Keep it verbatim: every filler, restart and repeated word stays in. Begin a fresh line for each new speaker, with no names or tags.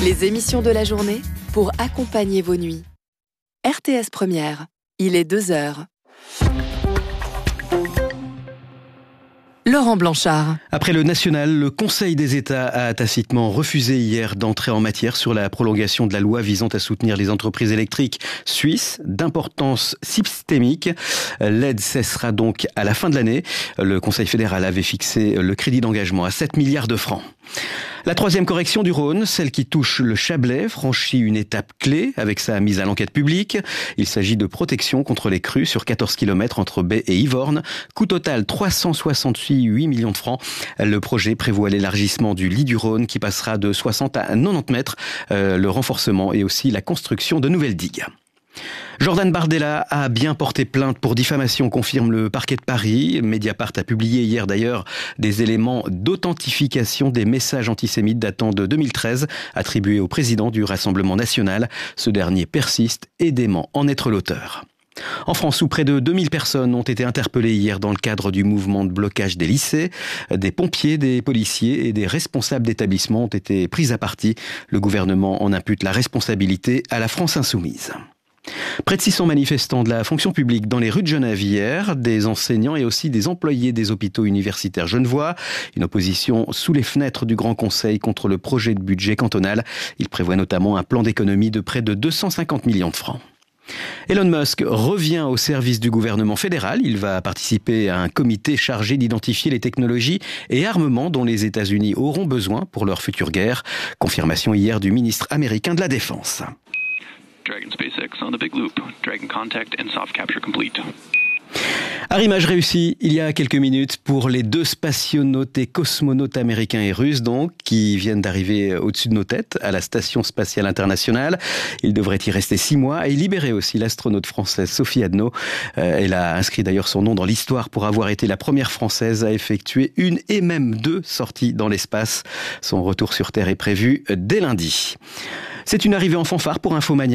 Les émissions de la journée pour accompagner vos nuits. R T S Première, il est deux heures. Laurent Blanchard.
Après le national, le Conseil des États a tacitement refusé hier d'entrer en matière sur la prolongation de la loi visant à soutenir les entreprises électriques suisses d'importance systémique. L'aide cessera donc à la fin de l'année. Le Conseil fédéral avait fixé le crédit d'engagement à sept milliards de francs. La troisième correction du Rhône, celle qui touche le Chablais, franchit une étape clé avec sa mise à l'enquête publique. Il s'agit de protection contre les crues sur quatorze kilomètres entre Baie et Yvorne. Coût total trois cent soixante-huit millions de francs. Le projet prévoit l'élargissement du lit du Rhône qui passera de soixante à quatre-vingt-dix mètres, euh, le renforcement et aussi la construction de nouvelles digues. Jordan Bardella a bien porté plainte pour diffamation, confirme le parquet de Paris. Mediapart a publié hier d'ailleurs des éléments d'authentification des messages antisémites datant de deux mille treize, attribués au président du Rassemblement national. Ce dernier persiste et dément en être l'auteur. En France, où près de deux mille personnes ont été interpellées hier dans le cadre du mouvement de blocage des lycées, des pompiers, des policiers et des responsables d'établissements ont été pris à partie. Le gouvernement en impute la responsabilité à la France insoumise. Près de six cents manifestants de la fonction publique dans les rues de Genève hier, des enseignants et aussi des employés des hôpitaux universitaires genevois. Une opposition sous les fenêtres du Grand Conseil contre le projet de budget cantonal. Il prévoit notamment un plan d'économie de près de deux cent cinquante millions de francs. Elon Musk revient au service du gouvernement fédéral. Il va participer à un comité chargé d'identifier les technologies et armements dont les États-Unis auront besoin pour leur future guerre. Confirmation hier du ministre américain de la Défense.
Dragon SpaceX on the big loop. Dragon contact and soft capture complete.
Arrimage réussi il y a quelques minutes pour les deux spationautes et cosmonautes américains et russes donc, qui viennent d'arriver au-dessus de nos têtes à la Station Spatiale Internationale. Ils devraient y rester six mois et libérer aussi l'astronaute française Sophie Adno. Euh, elle a inscrit d'ailleurs son nom dans l'histoire pour avoir été la première française à effectuer une et même deux sorties dans l'espace. Son retour sur Terre est prévu dès lundi. C'est une arrivée en fanfare pour Infomania.